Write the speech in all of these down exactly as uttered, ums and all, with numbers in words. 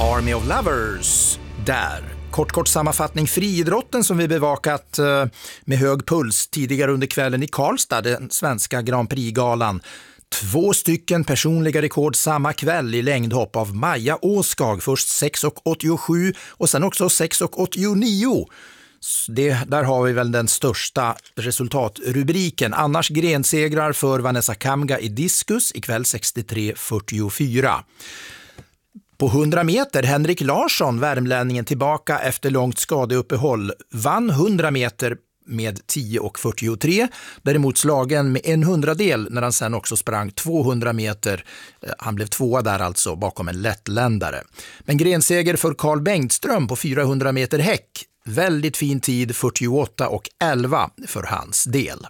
Army of Lovers där. Kort kort sammanfattning, friidrotten som vi bevakat eh, med hög puls tidigare under kvällen i Karlstad, den svenska Grand Prix-galan. Två stycken personliga rekord samma kväll i längdhopp av Maja Åskag, först sex komma åttiosju och sen också sex komma åttionio. Det, där har vi väl den största resultatrubriken. Annars grensegrar för Vanessa Kamga i diskus ikväll sextiotre fyrtiofyra. På hundra meter, Henrik Larsson, värmlänningen, tillbaka efter långt skadeuppehåll, vann hundra meter med tio komma fyrtiotre. Däremot slagen med en hundradel när han sen också sprang tvåhundra meter. Han blev tvåa där alltså bakom en lättländare. Men grenseger för Carl Bengtström på fyrahundra meter häck. Väldigt fin tid, fyrtioåtta komma elva för hans del.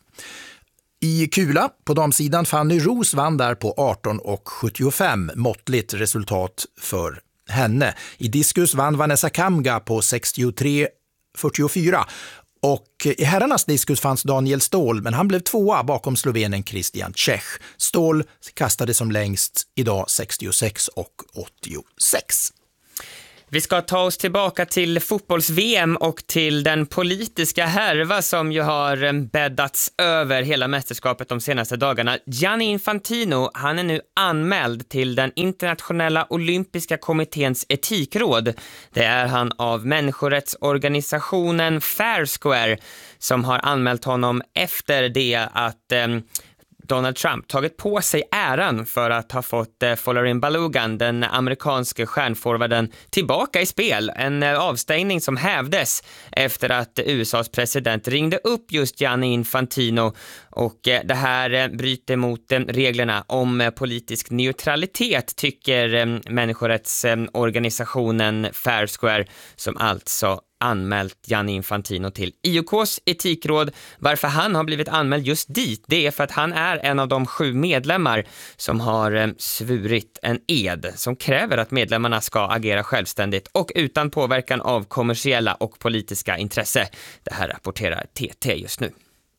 I kula på damsidan, Fanny Ros vann där på arton komma sjuttiofem, måttligt resultat för henne. I diskus vann Vanessa Kamga på sextiotre fyrtiofyra. Och i herrarnas diskus fanns Daniel Ståhl, men han blev tvåa bakom slovenen Christian Čech. Ståhl kastade som längst idag sextiosex komma åttiosex. Vi ska ta oss tillbaka till fotbolls-V M och till den politiska härva som ju har bäddats över hela mästerskapet de senaste dagarna. Gianni Infantino, han är nu anmäld till den internationella olympiska kommitténs etikråd. Det är han av människorättsorganisationen Fair Square som har anmält honom efter det att eh, Donald Trump tagit på sig äran för att ha fått eh, Folarin Balogun, den amerikanske stjärnforwarden, tillbaka i spel. En eh, avstängning som hävdes efter att U S A:s president ringde upp just Gianni Infantino, och eh, det här eh, bryter mot eh, reglerna om eh, politisk neutralitet, tycker eh, människorättsorganisationen eh, Fair Square, som alltså anmält Gianni Infantino till I O K:s etikråd. Varför han har blivit anmäld just dit, det är för att han är en av de sju medlemmar som har eh, svurit en ed som kräver att medlemmarna ska agera självständigt och utan påverkan av kommersiella och politiska intresse. Det här rapporterar T T just nu.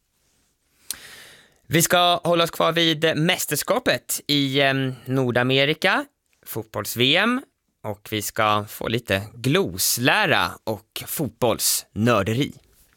Vi ska hålla oss kvar vid mästerskapet i eh, Nordamerika, fotbolls-V M. Och vi ska få lite gloslära och fotbollsnörderi.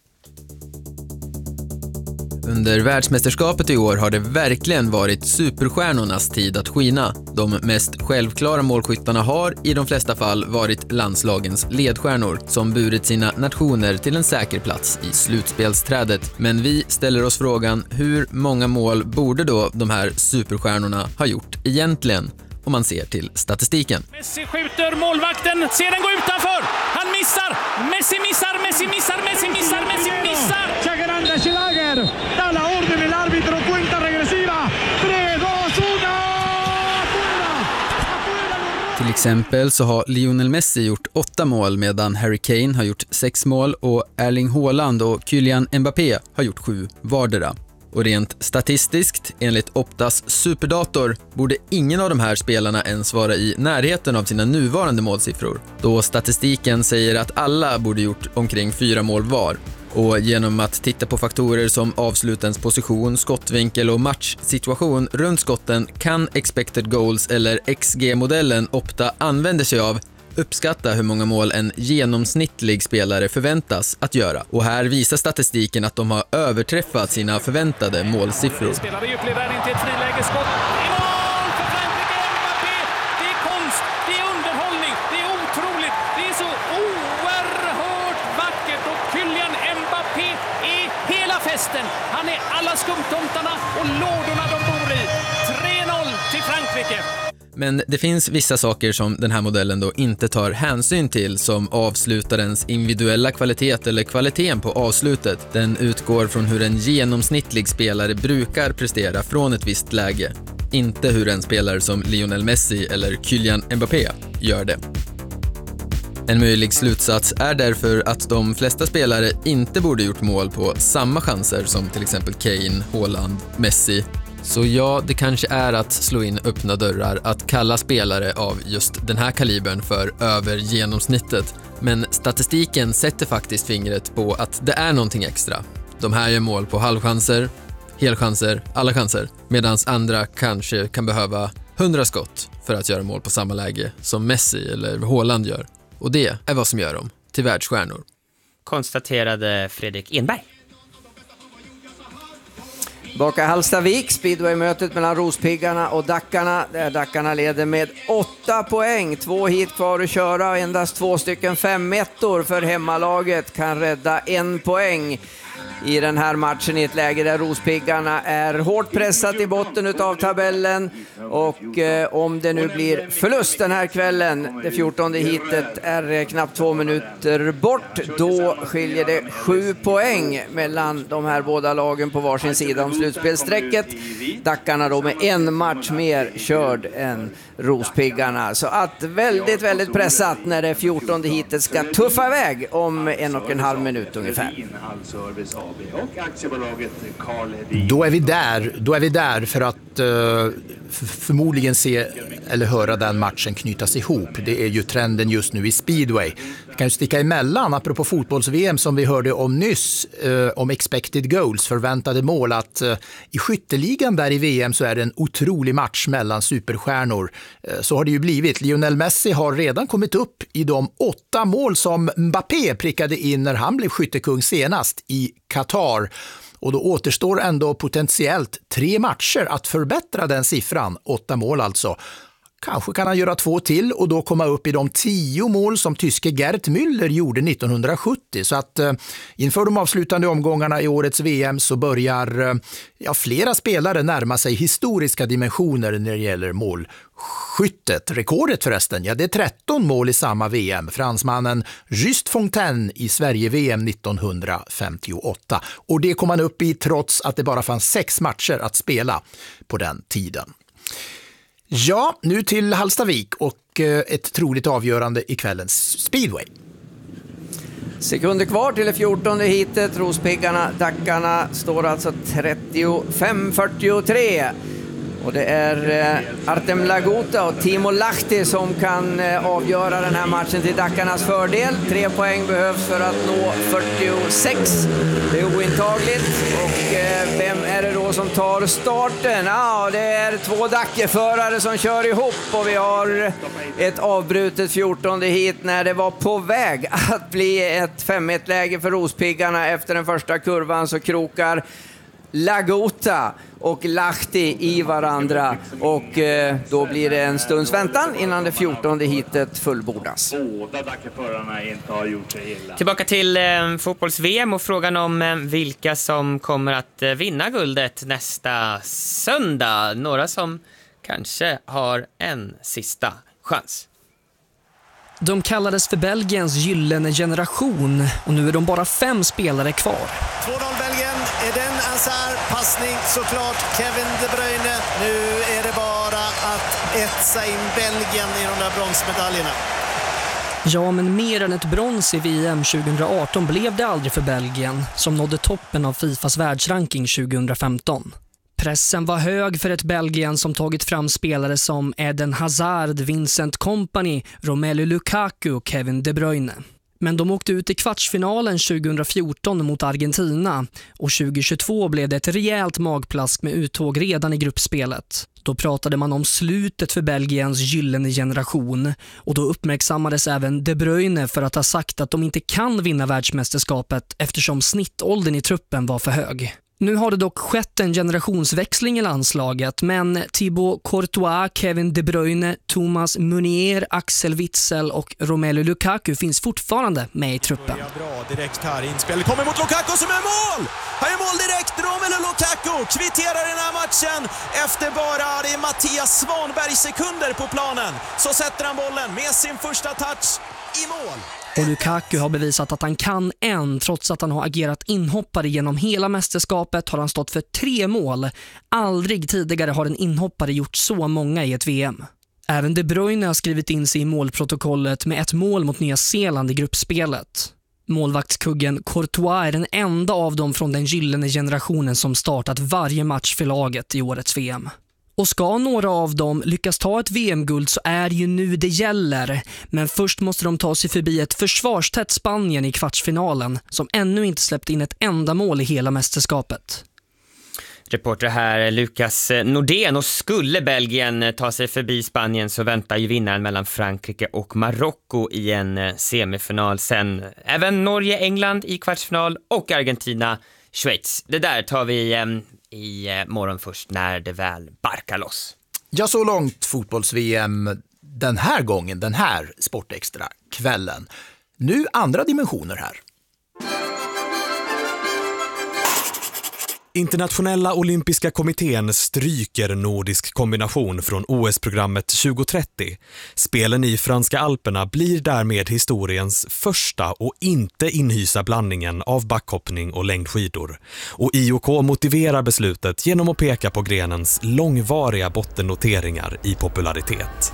Under världsmästerskapet i år har det verkligen varit superstjärnornas tid att skina. De mest självklara målskyttarna har i de flesta fall varit landslagens ledstjärnor som burit sina nationer till en säker plats i slutspelsträdet. Men vi ställer oss frågan, hur många mål borde då de här superstjärnorna ha gjort egentligen? Om man ser till statistiken. Messi skjuter, målvakten ser den gå utanför. Han missar. Messi missar, Messi missar, Messi missar, Messi missar. C'è grande Schlager. Dalla ordine l'arbitro, cuenta regressiva. tre, två, ett. Till exempel så har Lionel Messi gjort åtta mål medan Harry Kane har gjort sex mål och Erling Haaland och Kylian Mbappé har gjort sju vardera. Och rent statistiskt, enligt Optas superdator, borde ingen av de här spelarna ens vara i närheten av sina nuvarande målsiffror. Då statistiken säger att alla borde gjort omkring fyra mål var. Och genom att titta på faktorer som avslutens position, skottvinkel och matchsituation runt skotten kan expected goals eller X G-modellen Opta använder sig av uppskatta hur många mål en genomsnittlig spelare förväntas att göra. Och här visar statistiken att de har överträffat sina förväntade målsiffror. Spelar det ytterligare in till ett frilägeskott. I mål för Frankrike, Mbappé! Det är konst, det är underhållning, det är otroligt, det är så oerhört vackert, och Kylian Mbappé är hela festen. Han är alla skumtomtarna och lådorna de bor i. tre noll till Frankrike. Men det finns vissa saker som den här modellen då inte tar hänsyn till, som avslutarens individuella kvalitet eller kvaliteten på avslutet. Den utgår från hur en genomsnittlig spelare brukar prestera från ett visst läge, inte hur en spelare som Lionel Messi eller Kylian Mbappé gör det. En möjlig slutsats är därför att de flesta spelare inte borde gjort mål på samma chanser som till exempel Kane, Haaland, Messi. Så ja, det kanske är att slå in öppna dörrar att kalla spelare av just den här kalibern för över genomsnittet. Men statistiken sätter faktiskt fingret på att det är någonting extra. De här gör mål på halvchanser, helchanser, alla chanser. Medan andra kanske kan behöva hundra skott för att göra mål på samma läge som Messi eller Haaland gör. Och det är vad som gör dem till världsstjärnor. Konstaterade Fredrik Enberg. Baka Hallstavik, speedway-mötet mellan Rospiggarna och Dackarna. Där Dackarna leder med åtta poäng. Två hit kvar att köra och endast två stycken femmettor för hemmalaget kan rädda en poäng i den här matchen i ett läge där Rospiggarna är hårt pressat i botten utav tabellen. Och eh, om det nu blir förlust den här kvällen, det fjortonde hitet är eh, knappt två minuter bort, då skiljer det sju poäng mellan de här båda lagen på varsin sida om slutspelsträcket. Dackarna då med en match mer körd än Rospiggarna. Så att väldigt, väldigt pressat när det fjortonde hitet ska tuffa iväg om en och en halv minut ungefär. Då är vi där, då är vi där för att uh, förmodligen se eller höra den matchen knytas ihop. Det är ju trenden just nu i speedway. Vi kan ju sticka emellan, apropå fotbolls-V M som vi hörde om nyss, uh, om expected goals, förväntade mål, att uh, i skytteligan där i V M så är det en otrolig match mellan superstjärnor. Uh, så har det ju blivit. Lionel Messi har redan kommit upp i de åtta mål som Mbappé prickade in när han blev skyttekung senast i Qatar. Och då återstår ändå potentiellt tre matcher att förbättra den siffran, åtta mål alltså. Kanske kan han göra två till och då komma upp i de tio mål som tyske Gerd Müller gjorde nittonhundrasjuttio. Så att eh, inför de avslutande omgångarna i årets V M så börjar eh, ja, flera spelare närma sig historiska dimensioner när det gäller målskyttet. Rekordet förresten, ja det är tretton mål i samma V M. Fransmannen Just Fontaine i Sverige-V M nittonhundrafemtioåtta. Och det kom han upp i trots att det bara fanns sex matcher att spela på den tiden. Ja, nu till Hallstavik och ett troligt avgörande i kvällens speedway. Sekunder kvar till det fjortonde hitet. Rospiggarna, Dackarna står alltså trettiofem fyrtiotre. Och det är eh, Artem Lagota och Timo Lahti som kan eh, avgöra den här matchen till Dackarnas fördel. Tre poäng behövs för att nå fyrtiosex. Det är ointagligt. Och eh, vem är det då som tar starten? Ja, det är två Dackeförare som kör ihop och vi har ett avbrutet fjortonde hit när det var på väg att bli ett fem ett läge för Rospiggarna. Efter den första kurvan så krokar Lagota och Lahti i varandra och eh, då blir det en stunds väntan innan det fjortonde hitet fullbordas. Båda Dackeförarna inte har gjort sig illa. Tillbaka till eh, fotbolls-V M och frågan om eh, vilka som kommer att eh, vinna guldet nästa söndag. Några som kanske har en sista chans. De kallades för Belgiens gyllene generation och nu är de bara fem spelare kvar. två noll Belgien, Eden Hazard, passning såklart, Kevin De Bruyne. Nu är det bara att etsa in Belgien i de där bronsmedaljerna. Ja, men mer än ett brons i V M tjugohundraarton blev det aldrig för Belgien, som nådde toppen av Fifas världsranking tjugohundrafemton. Pressen var hög för ett Belgien som tagit fram spelare som Eden Hazard, Vincent Kompany, Romelu Lukaku och Kevin De Bruyne. Men de åkte ut i kvartsfinalen tjugohundrafjorton mot Argentina och tjugohundratjugotvå blev det ett rejält magplask med uttåg redan i gruppspelet. Då pratade man om slutet för Belgiens gyllene generation och då uppmärksammades även De Bruyne för att ha sagt att de inte kan vinna världsmästerskapet eftersom snittåldern i truppen var för hög. Nu har det dock skett en generationsväxling i landslaget, men Thibaut Courtois, Kevin De Bruyne, Thomas Meunier, Axel Witsel och Romelu Lukaku finns fortfarande med i truppen. Bra direkt här, inspel kommer mot Lukaku som är mål! Han är mål direkt, Romelu Lukaku kvitterar den här matchen efter bara det är Mattias Svanberg sekunder på planen. Så sätter han bollen med sin första touch i mål. Och Lukaku har bevisat att han kan en, trots att han har agerat inhoppare genom hela mästerskapet har han stått för tre mål. Aldrig tidigare har en inhoppare gjort så många i ett V M. Även De Bruyne har skrivit in sig i målprotokollet med ett mål mot Nya Zeeland i gruppspelet. Målvaktskuggen Courtois är den enda av dem från den gyllene generationen som startat varje match för laget i årets V M. Och ska några av dem lyckas ta ett V M-guld så är ju nu det gäller. Men först måste de ta sig förbi ett försvarstätt Spanien i kvartsfinalen som ännu inte släppt in ett enda mål i hela mästerskapet. Reporter här Lukas Nordén, och skulle Belgien ta sig förbi Spanien så väntar ju vinnaren mellan Frankrike och Marocko i en semifinal. Sen även Norge, England i kvartsfinal och Argentina, Schweiz. Det där tar vi eh, i eh, morgon först när det väl barkar loss. Ja, så långt fotbolls-V M den här gången, den här Sportextra kvällen. Nu andra dimensioner här. Internationella olympiska kommittén stryker nordisk kombination från O S-programmet tjugo trettio. Spelen i Franska Alperna blir därmed historiens första och inte inhysa blandningen av backhoppning och längdskidor. Och I O K motiverar beslutet genom att peka på grenens långvariga bottennoteringar i popularitet.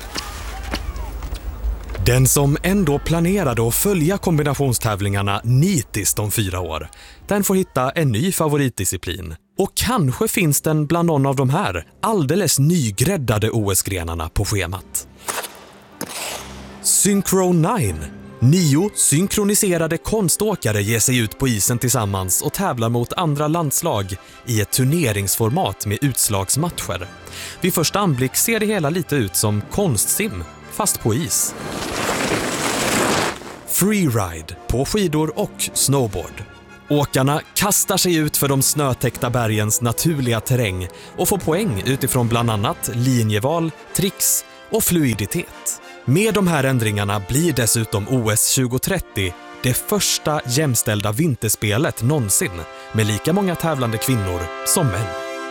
Den som ändå planerade att följa kombinationstävlingarna nitiskt om fyra år, den får hitta en ny favoritdisciplin. Och kanske finns den bland någon av de här alldeles nygräddade O S-grenarna på schemat. Synchro nio. Nio synkroniserade konståkare ger sig ut på isen tillsammans och tävlar mot andra landslag i ett turneringsformat med utslagsmatcher. Vid första anblick ser det hela lite ut som konstsim, fast på is. Freeride på skidor och snowboard. Åkarna kastar sig ut för de snötäckta bergens naturliga terräng och får poäng utifrån bland annat linjeval, tricks och fluiditet. Med de här ändringarna blir dessutom O S tjugo trettio det första jämställda vinterspelet någonsin med lika många tävlande kvinnor som män.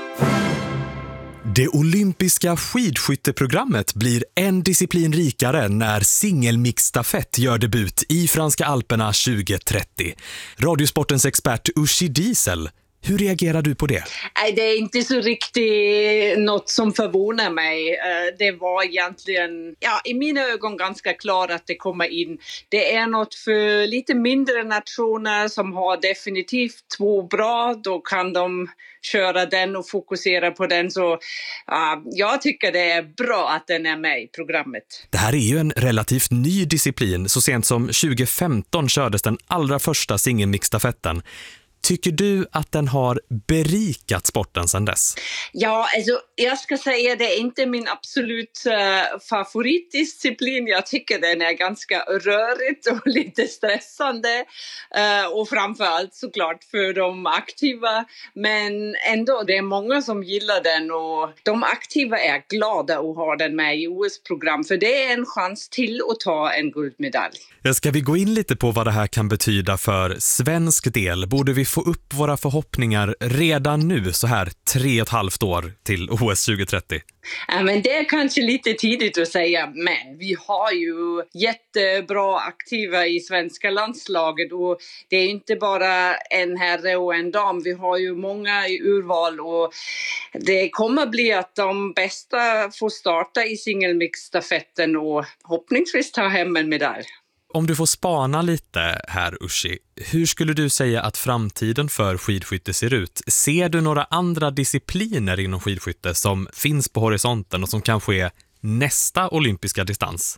Det olympiska skidskytteprogrammet blir en disciplin rikare när singelmixstafett gör debut i Franska Alperna tjugo trettio. Radiosportens expert Uschi Diesel, hur reagerar du på det? Nej, det är inte så riktigt något som förvånar mig. Det var egentligen, ja, i mina ögon ganska klart att det kommer in. Det är något för lite mindre nationer som har definitivt två bra. Då kan de köra den och fokusera på den. Så uh, jag tycker det är bra att den är med i programmet. Det här är ju en relativt ny disciplin. Så sent som tjugo femton kördes den allra första singelmixstafetten. Tycker du att den har berikat sporten sedan dess? Ja, alltså jag ska säga det är inte min absolut uh, favoritdisciplin. Jag tycker den är ganska rörigt och lite stressande. Uh, och framförallt såklart för de aktiva. Men ändå, det är många som gillar den och de aktiva är glada att ha den med i O S-program. För det är en chans till att ta en guldmedalj. Ska vi gå in lite på vad det här kan betyda för svensk del? Borde vi få upp våra förhoppningar redan nu så här tre och ett halvt år till O S tjugo trettio? Ja, men det är kanske lite tidigt att säga, men vi har ju jättebra aktiva i svenska landslaget och det är inte bara en herre och en dam. Vi har ju många i urval och det kommer bli att de bästa får starta i singelmixstafetten och hoppningsvis ta hem en medalj. Om du får spana lite här, Uschi, hur skulle du säga att framtiden för skidskytte ser ut? Ser du några andra discipliner inom skidskytte som finns på horisonten och som kanske är nästa olympiska distans?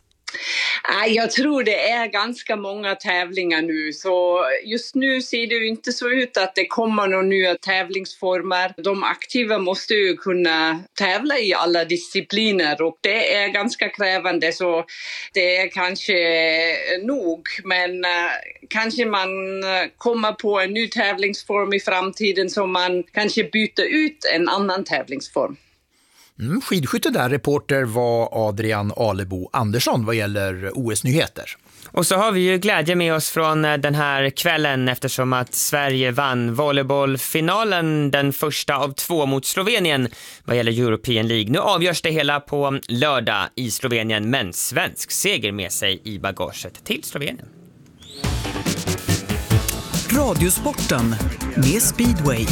Jag tror det är ganska många tävlingar nu, så just nu ser det ju inte så ut att det kommer några nya tävlingsformer. De aktiva måste ju kunna tävla i alla discipliner och det är ganska krävande, så det är kanske nog, men kanske man kommer på en ny tävlingsform i framtiden som man kanske byter ut en annan tävlingsform. Mm, skidskytte där, reporter var Adrian Alebo Andersson vad gäller O S-nyheter. Och så har vi ju glädje med oss från den här kvällen eftersom att Sverige vann volleybollfinalen, den första av två mot Slovenien vad gäller European League. Nu avgörs det hela på lördag i Slovenien, men svensk seger med sig i bagaget till Slovenien. Radiosporten med Speedway.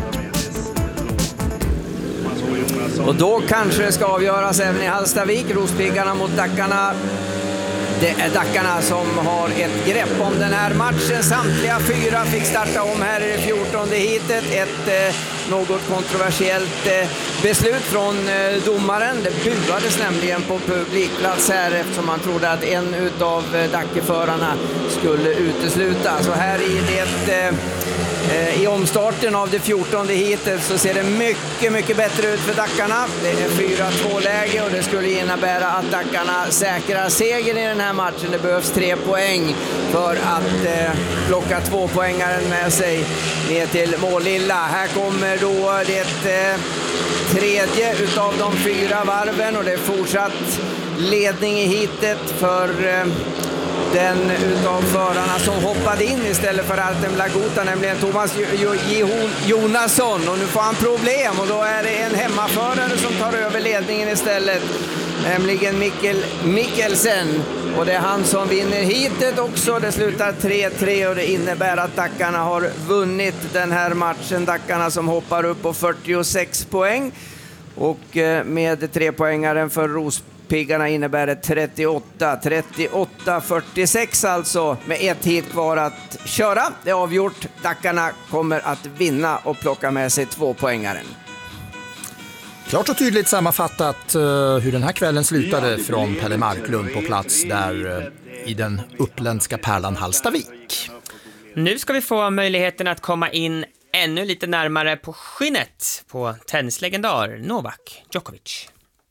Och då kanske det ska avgöras även i Hallstavik. Rospiggarna mot Dackarna. Det är Dackarna som har ett grepp om den här matchen. Samtliga fyra fick starta om här i det fjortonde hitet. Ett eh, något kontroversiellt eh, beslut från eh, domaren. Det buades nämligen på publikplats här eftersom man trodde att en utav eh, Dackeförarna skulle utesluta. Så här i det... Eh, I omstarten av det fjortonde heatet så ser det mycket, mycket bättre ut för dackarna. Det är fyra två läge och det skulle innebära att dackarna säkrar segern i den här matchen. Det behövs tre poäng för att eh, plocka tvåpoängaren med sig ner till Målilla. Här kommer då det eh, tredje utav de fyra varven och det är fortsatt ledning i heatet för eh, den utav förarna som hoppade in istället för Artem Lagota, nämligen Thomas Jonasson. Och nu får han problem och då är det en hemmaförare som tar över ledningen istället, nämligen Mikkel Mikkelsen. Och det är han som vinner heatet också. Det slutar tre tre och det innebär att dackarna har vunnit den här matchen. Dackarna som hoppar upp på fyrtiosex poäng. Och med trepoängaren för Rospiggarna innebär det trettioåtta trettioåtta fyrtiosex alltså, med ett hit kvar att köra. Det är avgjort. Dackarna kommer att vinna och plocka med sig tvåpoängaren. Klart och tydligt sammanfattat uh, hur den här kvällen slutade från Pelle Marklund på plats där uh, i den uppländska pärlan Hallstavik. Nu ska vi få möjligheten att komma in ännu lite närmare på skinnet på tennislegendar Novak Djokovic.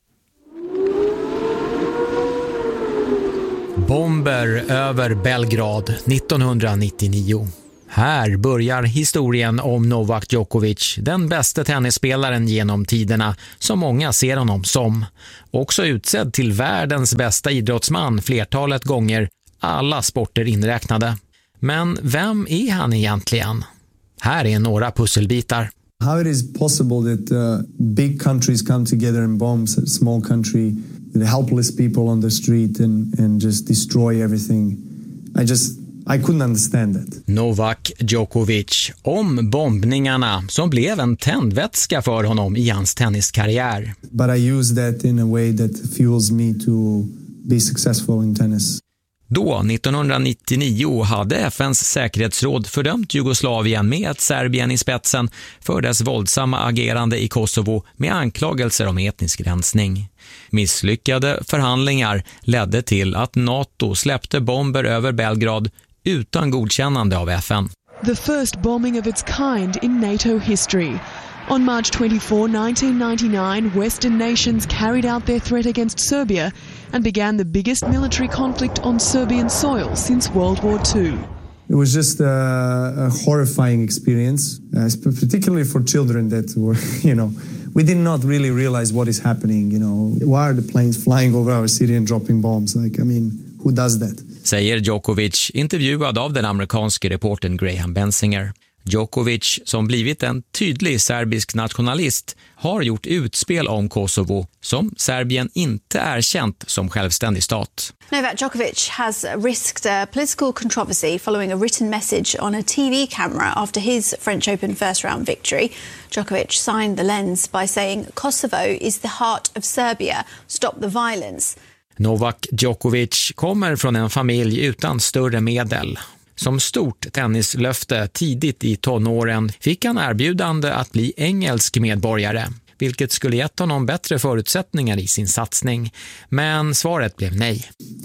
Bomber över Belgrad nittonhundranittionio. Här börjar historien om Novak Djokovic, den bästa tennisspelaren genom tiderna som många ser honom som. Också utsedd till världens bästa idrottsman flertalet gånger, alla sporter inräknade. Men vem är han egentligen? Här är några pusselbitar. How it is possible that uh, big countries come together and bomb a small country, the helpless people on the street and, and just destroy everything. I just I couldn't understand that. Novak Djokovic om bombningarna som blev en tändvätska för honom i hans tenniskarriär. But I use that in a way that fuels me to be successful in tennis. Då, nittonhundranittionio, hade F N:s säkerhetsråd fördömt Jugoslavien med Serbien i spetsen för dess våldsamma agerande i Kosovo med anklagelser om etnisk rensning. Misslyckade förhandlingar ledde till att NATO släppte bomber över Belgrad utan godkännande av F N. The first bombing of its kind in NATO history. On March twenty-fourth, nineteen ninety-nine, Western nations carried out their threat against Serbia and began the biggest military conflict on Serbian soil since World War Two. It was just a, a horrifying experience, uh, particularly for children that were, you know, we did not really realize what is happening, you know. Why are the planes flying over our city and dropping bombs? Like, I mean, who does that? Säger Djokovic, intervjuad av den amerikanske reportern Graham Bensinger. Djokovic, som blivit en tydlig serbisk nationalist, har gjort utspel om Kosovo som Serbien inte erkänt som självständig stat. Novak Djokovic has risked a political controversy following a written message on a T V camera after his French Open first round victory. Djokovic signed the lens by saying Kosovo is the heart of Serbia, stop the violence. Novak Djokovic kommer från en familj utan större medel. Som stort tennislöfte tidigt i tonåren fick han erbjudande att bli engelsk medborgare, vilket skulle gett honom bättre förutsättningar i sin satsning. Men svaret blev nej.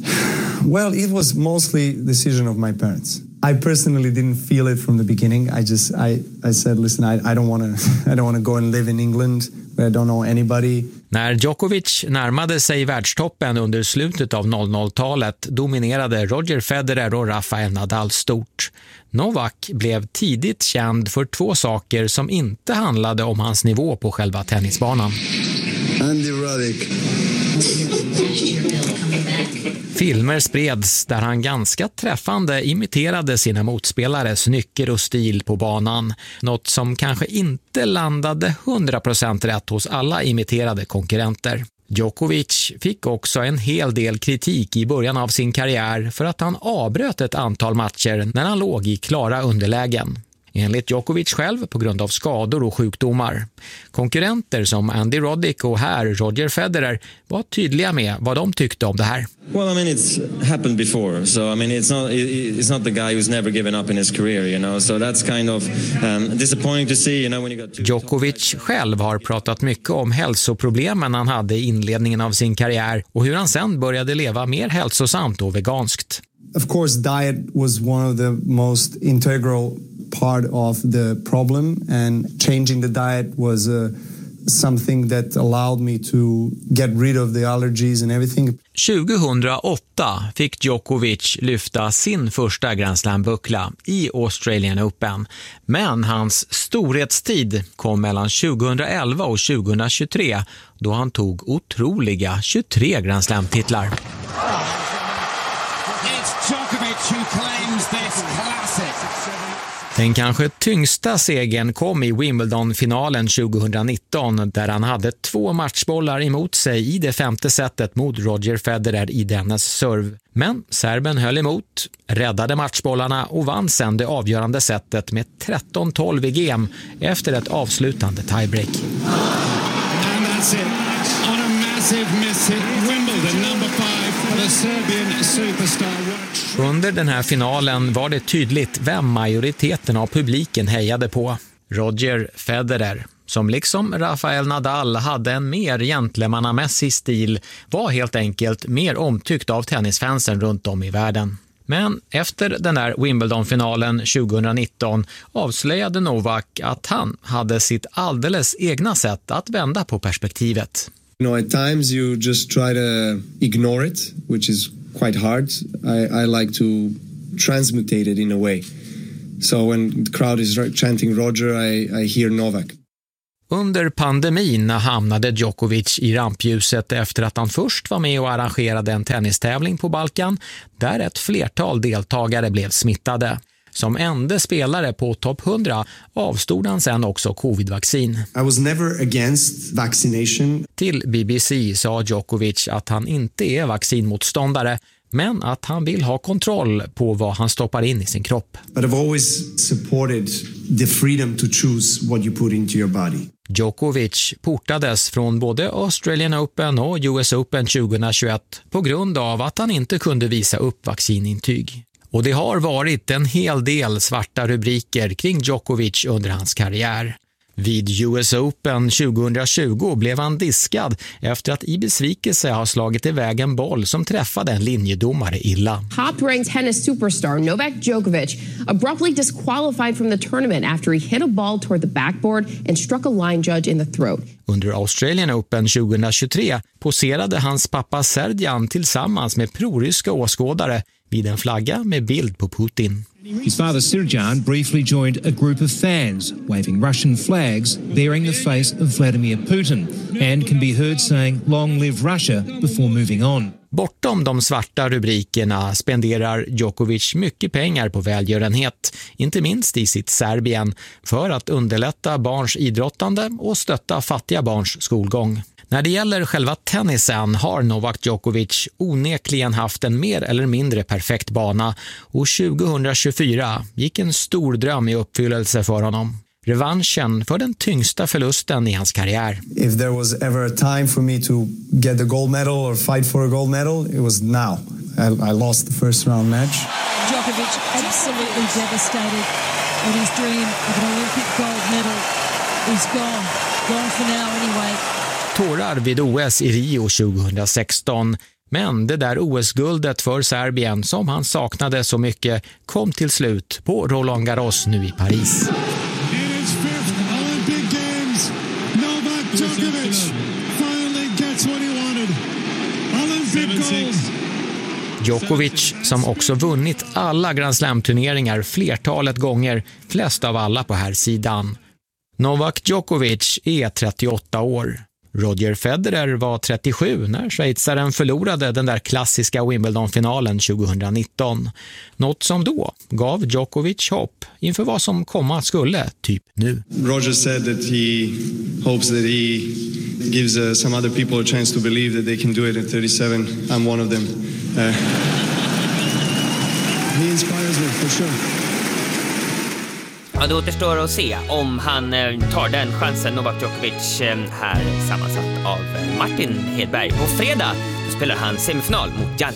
Well, it was mostly decision of my parents. I personally didn't feel it from the beginning. I just I I said, listen, I I don't want to I don't want to go and live in England where I don't know anybody. När Djokovic närmade sig världstoppen under slutet av noll noll-talet dominerade Roger Federer och Rafael Nadal stort. Novak blev tidigt känd för två saker som inte handlade om hans nivå på själva tennisbanan. Andy Roddick. Filmer spreds där han ganska träffande imiterade sina motspelares nycker och stil på banan. Något som kanske inte landade hundra procent rätt hos alla imiterade konkurrenter. Djokovic fick också en hel del kritik i början av sin karriär för att han avbröt ett antal matcher när han låg i klara underlägen. Enligt Djokovic själv på grund av skador och sjukdomar. Konkurrenter som Andy Roddick och här Roger Federer var tydliga med vad de tyckte om det här. Well, I mean, it's happened before, so I mean, it's not it's not the guy who's never given up in his career, you know. So that's kind of um, disappointing to see, you know, when you got. Djokovic själv har pratat mycket om hälsoproblemen han hade i inledningen av sin karriär och hur han sen började leva mer hälsosamt och veganskt. Of course, diet was one of the most integral part of the problem, and changing the diet was uh, something that allowed me to get rid of the allergies and everything. tjugohundraåtta fick Djokovic lyfta sin första Grand Slam-buckla i Australian Open. Men hans storhetstid kom mellan tjugohundraelva och tjugohundratjugotre då han tog otroliga tjugotre Grand Slam-titlar. It's Djokovic who claims this classic. Den kanske tyngsta segern kom i Wimbledon-finalen tjugohundranitton där han hade två matchbollar emot sig i det femte setet mot Roger Federer i dennes serv. Men serben höll emot, räddade matchbollarna och vann sen det avgörande setet med tretton tolv i game efter ett avslutande tiebreak. And that's it. On a massive miss hit, Wimbledon number five for the Serbian superstar. Under den här finalen var det tydligt vem majoriteten av publiken hejade på. Roger Federer, som liksom Rafael Nadal hade en mer gentlemannamässig stil, var helt enkelt mer omtyckt av tennisfansen runt om i världen. Men efter den där Wimbledon-finalen tjugohundranitton avslöjade Novak att han hade sitt alldeles egna sätt att vända på perspektivet. You know, at times you just try to ignore it, which is quite hard. I, I like to transmutate it in a way. So when the crowd is chanting Roger, I, I hear Novak. Under pandemin hamnade Djokovic i rampljuset efter att han först var med och arrangerade en tennistävling på Balkan där ett flertal deltagare blev smittade. Som enda spelare på topp hundra avstod han sen också covid-vaccin. I was never against vaccination. Till B B C sa Djokovic att han inte är vaccinmotståndare men att han vill ha kontroll på vad han stoppar in i sin kropp. But I've always supported the freedom to choose what you put into your body. Djokovic portades från både Australian Open och U S Open tjugohundratjugoett på grund av att han inte kunde visa upp vaccinintyg. Och det har varit en hel del svarta rubriker kring Djokovic under hans karriär. Vid U S Open tjugohundratjugo blev han diskad efter att i besvikelse ha slagit iväg en boll som träffade en linjedomare illa. Top-ranked tennis superstar Novak Djokovic abruptly disqualified from the tournament after he hit a ball toward the backboard and struck a line judge in the throat. Under Australian Open tjugohundratjugotre poserade hans pappa Serdian tillsammans med proryska åskådare vid en flagga med bild på Putin. His father Serjan briefly joined a group of fans waving Russian flags bearing the face of Vladimir Putin and can be heard saying "Long live Russia" before moving on. Bortom de svarta rubrikerna spenderar Djokovic mycket pengar på välgörenhet, inte minst i sitt Serbien, för att underlätta barns idrottande och stötta fattiga barns skolgång. När det gäller själva tennisen har Novak Djokovic onekligen haft en mer eller mindre perfekt bana och tjugohundratjugofyra gick en stor dröm i uppfyllelse för honom. Revanschen för den tyngsta förlusten i hans karriär. If there was ever a time for me to get the gold medal or fight for a gold medal, it was now. I, I lost the first round match. Djokovic absolutely devastated when his dream of an Olympic gold medal is gone. Gone for now anyway. Tårar vid O S i Rio tjugohundrasexton, men det där O S-guldet för Serbien som han saknade så mycket kom till slut på Roland Garros nu i Paris. Djokovic, som också vunnit alla Grand Slam-turneringar flertalet gånger, flest av alla på här sidan. Novak Djokovic är trettioåtta år. Roger Federer var trettiosju när schweizaren förlorade den där klassiska Wimbledon-finalen tjugohundranitton. Något som då gav Djokovic hopp inför vad som komma skulle, typ nu. Roger said that he hopes that he gives uh, some other people a chance to believe that they can do it at thirty-seven. I'm one of them. Uh, he inspires me for sure. Ja, det återstår att se om han tar den chansen. Novak Djokovic här sammansatt av Martin Hedberg. På fredag spelar han semifinal mot Jan